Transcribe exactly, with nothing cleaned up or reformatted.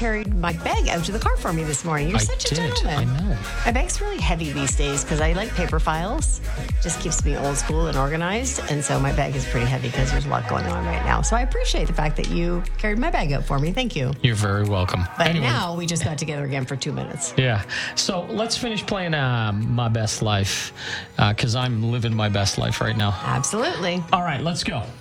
carried my bag out to the car for me this morning. You're I such a did. gentleman. I know. My bag's really heavy these days because I like paper files. Just keeps me old school and organized. And so my bag is pretty heavy because there's a lot going on right now. So I appreciate the fact that you carried my bag out for me. Thank you. You're very welcome. But Anyway. now we just got together again for two minutes. Yeah. So let's finish playing uh, My Best Life because I'm living my best life right now. Absolutely. All right, let's go.